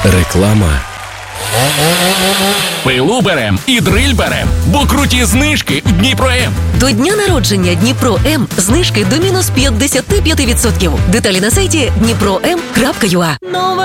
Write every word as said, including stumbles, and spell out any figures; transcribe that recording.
Реклама. Пилу берем і дриль берем, бо круті знижки в Дніпро-М. До дня народження Дніпро-М знижки до мінус п'ятдесят п'ять відсотків. Деталі на сайті дніпро ем крапка ю а.